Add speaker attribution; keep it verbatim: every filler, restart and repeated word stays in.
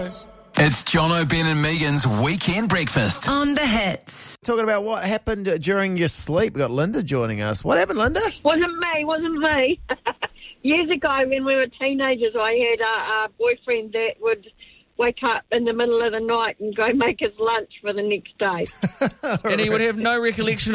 Speaker 1: It's John Ben and Megan's Weekend Breakfast.
Speaker 2: On the Hits.
Speaker 3: Talking about what happened during your sleep. We've got Linda joining us. What happened, Linda?
Speaker 4: Wasn't me, wasn't me. Years ago when we were teenagers, I had a, a boyfriend that would wake up in the middle of the night and go make his lunch for the next day.
Speaker 5: And he would have no recollection